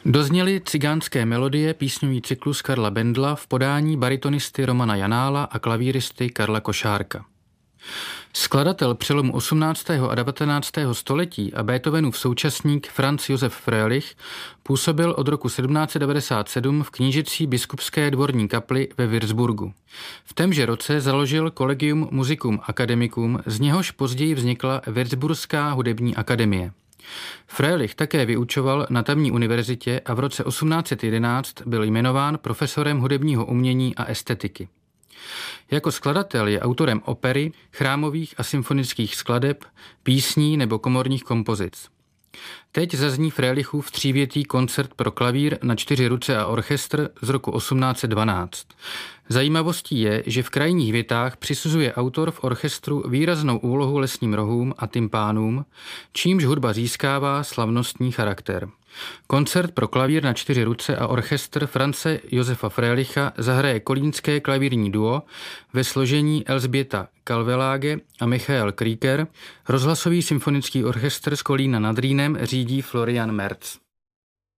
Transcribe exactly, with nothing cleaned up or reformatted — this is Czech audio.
Dozněly cigánské melodie písňový cyklus Karla Bendla v podání baritonisty Romana Janála a klavíristy Karla Košárka. Skladatel přelomu osmnáctého a devatenáctého století a Beethovenův současník Franz Josef Frélich působil od roku sedmnáct set devadesát sedm v knížecí biskupské dvorní kapli ve Würzburgu. V témže roce založil Collegium Musicum Academicum, z něhož později vznikla Würzburská hudební akademie. Frélich také vyučoval na tamní univerzitě a v roce osmnáct set jedenáct byl jmenován profesorem hudebního umění a estetiky. Jako skladatel je autorem opery, chrámových a symfonických skladeb, písní nebo komorních kompozic. Teď zazní Frélichův třívětý koncert pro klavír na čtyři ruce a orchestr z roku osmnáct set dvanáct. Zajímavostí je, že v krajních větách přisuzuje autor v orchestru výraznou úlohu lesním rohům a tympánům, čímž hudba získává slavnostní charakter. Koncert pro klavír na čtyři ruce a orchestr Franze Josefa Frélicha zahraje kolínské klavírní duo ve složení Elžběta Kalvelage a Michael Krieger. Rozhlasový symfonický orchestr z Kolína nad Rýnem řídí Florian Merz.